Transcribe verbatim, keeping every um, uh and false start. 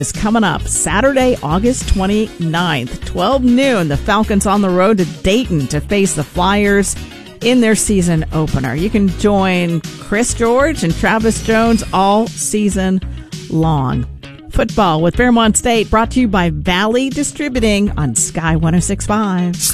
is coming up Saturday, August twenty-ninth, twelve noon. The Falcons on the road to Dayton to face the Flyers in their season opener. You can join Chris George and Travis Jones all season long. Football with Fairmont State brought to you by Valley Distributing on Sky one oh six point five.